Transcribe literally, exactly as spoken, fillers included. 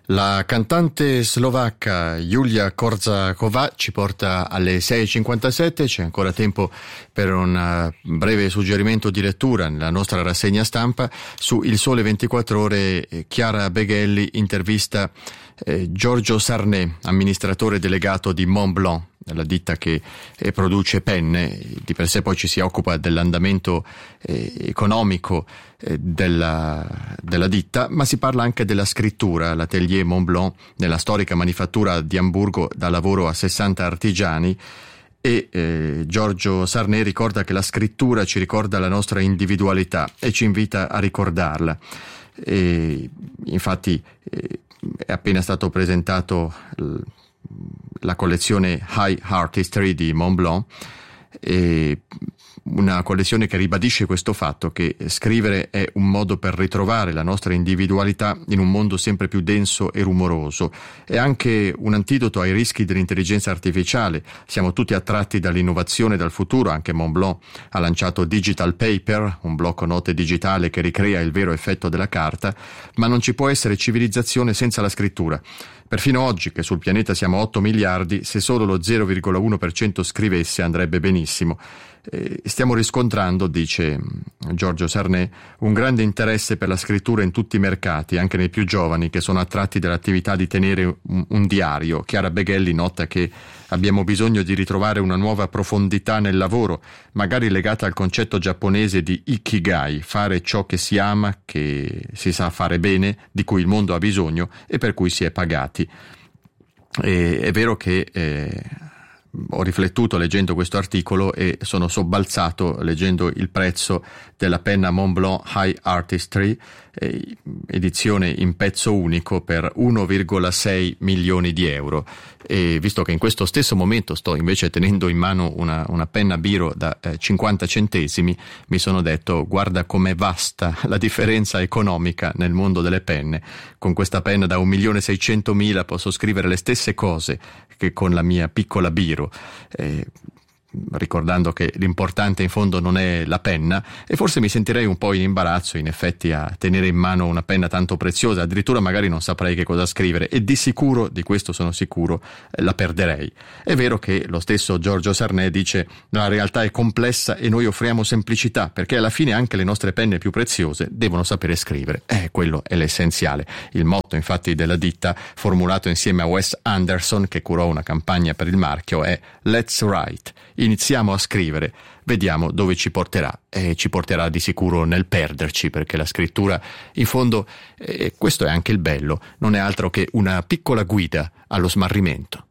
La cantante slovacca Julia Korzáková ci porta alle sei e cinquantasette, c'è ancora tempo per un breve suggerimento di lettura nella nostra rassegna stampa. Su Il Sole ventiquattro Ore Chiara Beghelli intervista eh, Giorgio Sarné, amministratore delegato di Montblanc, la ditta che eh, produce penne. Di per sé poi ci si occupa dell'andamento eh, economico eh, della, della ditta, ma si parla anche della scrittura. L'atelier Montblanc, nella storica manifattura di Amburgo, dà lavoro a sessanta artigiani e eh, Giorgio Sarné ricorda che la scrittura ci ricorda la nostra individualità e ci invita a ricordarla. E, infatti eh, è appena stato presentato l- la collezione High Art History di Montblanc, e una collezione che ribadisce questo fatto, che scrivere è un modo per ritrovare la nostra individualità in un mondo sempre più denso e rumoroso. È anche un antidoto ai rischi dell'intelligenza artificiale. Siamo tutti attratti dall'innovazione e dal futuro. Anche Montblanc ha lanciato Digital Paper, un blocco note digitale che ricrea il vero effetto della carta, ma non ci può essere civilizzazione senza la scrittura. Perfino oggi, che sul pianeta siamo otto miliardi, se solo lo zero virgola uno per cento scrivesse andrebbe benissimo. Eh, stiamo riscontrando, dice Giorgio Sarné, un grande interesse per la scrittura in tutti i mercati, anche nei più giovani, che sono attratti dall'attività di tenere un, un diario. Chiara Beghelli nota che abbiamo bisogno di ritrovare una nuova profondità nel lavoro, magari legata al concetto giapponese di ikigai, fare ciò che si ama, che si sa fare bene, di cui il mondo ha bisogno e per cui si è pagati. E, è vero che eh, ho riflettuto leggendo questo articolo e sono sobbalzato leggendo il prezzo della penna Montblanc High Art History, eh, edizione in pezzo unico, per uno virgola sei milioni di euro. E visto che in questo stesso momento sto invece tenendo in mano una, una penna biro da eh, cinquanta centesimi, mi sono detto: guarda com'è vasta la differenza economica nel mondo delle penne. Con questa penna da un milione seicentomila posso scrivere le stesse cose che con la mia piccola biro, eh, ricordando che l'importante in fondo non è la penna, e forse mi sentirei un po' in imbarazzo in effetti a tenere in mano una penna tanto preziosa, addirittura magari non saprei che cosa scrivere e di sicuro, di questo sono sicuro, eh, la perderei. È vero che lo stesso Giorgio Sarné dice: la realtà è complessa e noi offriamo semplicità, perché alla fine anche le nostre penne più preziose devono sapere scrivere. Eh, quello è l'essenziale. Il motto infatti della ditta, formulato insieme a Wes Anderson, che curò una campagna per il marchio, è Let's Write. Iniziamo a scrivere, vediamo dove ci porterà, e ci porterà di sicuro nel perderci, perché la scrittura in fondo, eh, questo è anche il bello, non è altro che una piccola guida allo smarrimento.